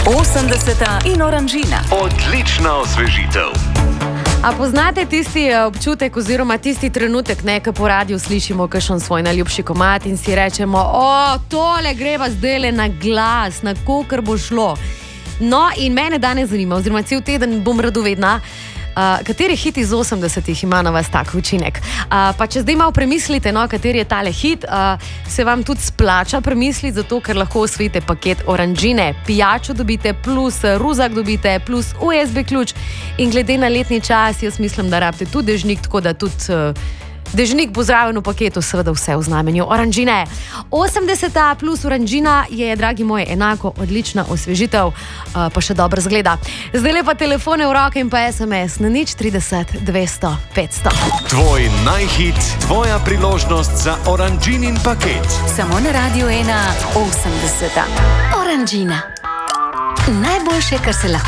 80 in Oranžina. Odlična osvežitev. A poznate tisti občutek oziroma tisti trenutek, ko po radiju slišimo kakšen svoj najljubši komad in si rečemo, tole greva zdajle na glas, na kolikor bo šlo. No, in mene danes zanima, oziroma cel teden bom radovedna, kateri hit iz 80-ih ima na vas tak učinek. Pa če zdaj malo premislite, kateri je tale hit, se vam tudi splača premisliti, zato ker lahko osvojite paket Oranžine. Pijačo dobite, plus ruzak dobite, plus USB ključ in glede na letni čas, jaz mislim, da rabite tudi dežnik, tako da tudi dežnik bo zraven v paketu, seveda vse v znamenju Oranžine. 80 plus Oranžina je, dragi moji, enako odlična osvežitev, pa še dobro zgleda. Zdaj pa telefone v roke in pa SMS na 030 200 500. Tvoj najhit, tvoja priložnost za Oranžinin paket. Samo na Radiu 1 80. Oranžina. Najboljše, kar se lahko